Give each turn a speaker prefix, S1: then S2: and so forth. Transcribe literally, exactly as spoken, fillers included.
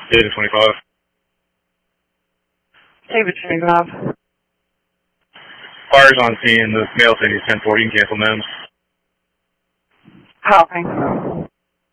S1: David twenty-five.
S2: David twenty-five.
S1: Fire's on scene. The male said he's ten forty. You can cancel M I M S.
S2: Copy.